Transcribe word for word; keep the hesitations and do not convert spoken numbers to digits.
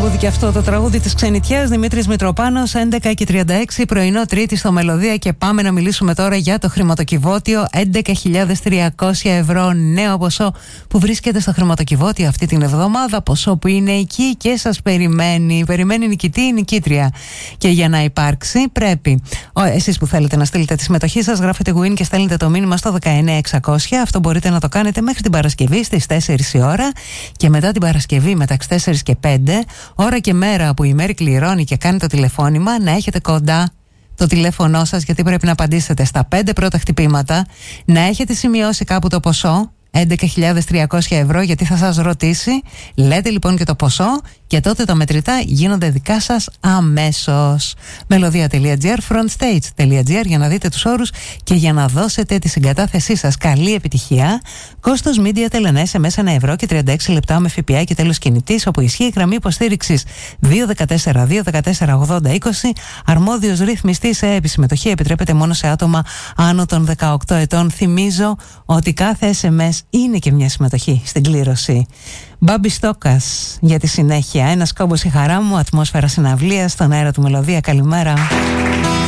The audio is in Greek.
τραγούδι και αυτό, το τραγούδι της ξενιτιάς. Δημήτρης Μητροπάνος, έντεκα και τριάντα έξι, πρωινό Τρίτη στο Μελωδία. Και πάμε να μιλήσουμε τώρα για το χρηματοκιβώτιο. έντεκα χιλιάδες τριακόσια ευρώ νέο ποσό που βρίσκεται στο χρηματοκιβώτιο αυτή την εβδομάδα. Ποσό που είναι εκεί και σας περιμένει. Περιμένει νικητή ή νικήτρια. Και για να υπάρξει πρέπει εσείς που θέλετε να στείλετε τη συμμετοχή σας, γράφετε win και στέλνετε το μήνυμα στο δεκαεννιά εξακόσια. Αυτό μπορείτε να το κάνετε μέχρι την Παρασκευή στις τέσσερις η ώρα. Και μετά την Παρασκευή μεταξύ τέσσερις και πέντε, ώρα και μέρα που η Μέρη κληρώνει και κάνει το τηλεφώνημα, να έχετε κοντά το τηλέφωνό σας, γιατί πρέπει να απαντήσετε στα πέντε πρώτα χτυπήματα, να έχετε σημειώσει κάπου το ποσό έντεκα χιλιάδες τριακόσια ευρώ, γιατί θα σας ρωτήσει. Λέτε λοιπόν και το ποσό και τότε τα μετρητά γίνονται δικά σας αμέσως. Melodia.gr, frontstage.gr για να δείτε τους όρους και για να δώσετε τη συγκατάθεσή σας. Καλή επιτυχία. Κόστος Media Telenet ες εμ ες ένα ευρώ και τριάντα έξι λεπτά με ΦΠΑ και τέλος κινητής, όπου ισχύει η γραμμή υποστήριξης δύο δεκατέσσερα δύο δεκατέσσερα ογδόντα είκοσι. Αρμόδιος ρυθμιστής σε επισυμμετοχή, επιτρέπεται μόνο σε άτομα άνω των δεκαοκτώ ετών. Θυμίζω ότι κάθε ες εμ ες είναι και μια συμμετοχή στην κλήρωση. Μπάμπη Στόκας για τη συνέχεια. Ένας κόμπος η χαρά μου, ατμόσφαιρα συναυλίας στον αέρα του Μελωδία. Καλημέρα.